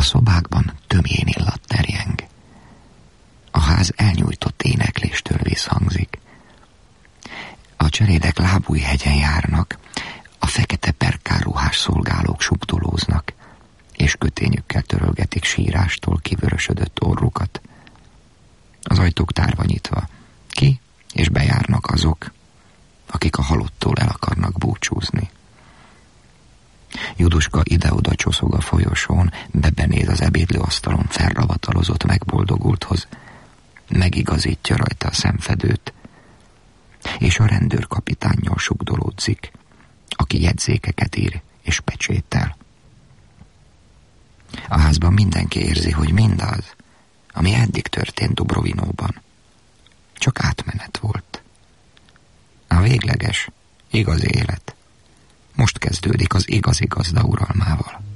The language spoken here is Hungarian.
szobákban tömjén illat terjeng. A ház elnyújtott énekléstől visszhangzik. A cselédek lábújhegyen járnak, a fekete perkálruhás szolgálók sugdolóznak, és kötényükkel törölgetik sírástól kivörösödött orrukat. Az ajtók tárva nyitva, ki és bejárnak azok, akik a halottól el akarnak búcsúzni. Juduska ide-oda csoszog a folyosón, benéz az ebédlőasztalon felravatalozott megboldogulthoz, megigazítja rajta a szemfedőt, és a rendőrkapitánnyal sugdolódzik, aki jegyzékeket ír és pecsétel. A házban mindenki érzi, hogy mindaz, ami eddig történt Dubrovinóban, csak átmenet volt. A végleges, igazi élet most kezdődik az igazi gazda uralmával.